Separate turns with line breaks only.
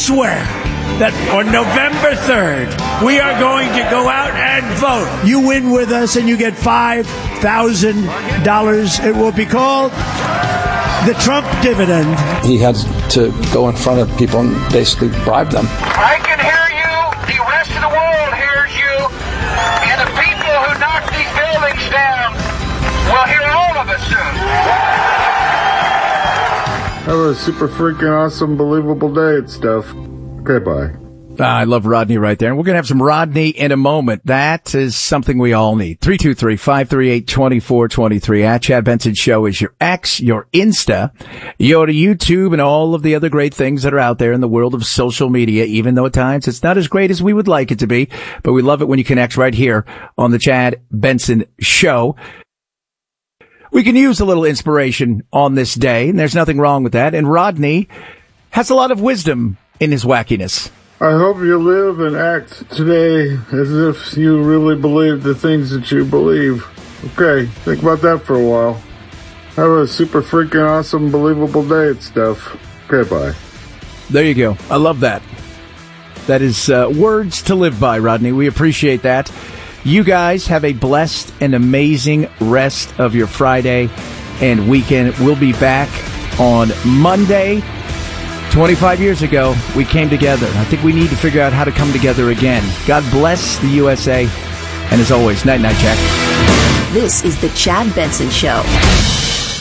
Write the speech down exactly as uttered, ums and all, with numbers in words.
swear that on November third, we are going to go out and vote. You win with us and you get five thousand dollars. It will be called the Trump dividend.
He had to go in front of people and basically bribe them.
I can hear you. The rest of the world hears you. And the people who knock these buildings down will hear all of us soon.
Have a super freaking awesome, believable day and stuff. Okay, bye.
Ah, I love Rodney right there. And we're going to have some Rodney in a moment. That is something we all need. three two three, five three eight, two four two three. At Chad Benson Show is your X, your Insta, your YouTube, and all of the other great things that are out there in the world of social media, even though at times it's not as great as we would like it to be. But we love it when you connect right here on the Chad Benson Show. We can use a little inspiration on this day, and there's nothing wrong with that. And Rodney has a lot of wisdom in his wackiness.
I hope you live and act today as if you really believe the things that you believe. Okay, think about that for a while. Have a super freaking awesome, believable day and stuff. Okay, bye.
There you go. I love that. That is uh, words to live by, Rodney. We appreciate that. You guys have a blessed and amazing rest of your Friday and weekend. We'll be back on Monday. twenty-five years ago, we came together. I think we need to figure out how to come together again. God bless the U S A. And as always, night-night, Jack.
This is the Chad Benson Show.